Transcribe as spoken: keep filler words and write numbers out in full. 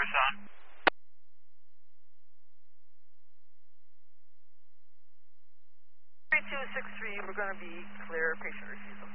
Doors on. three two six three, we're going to be clear. Patient refusal.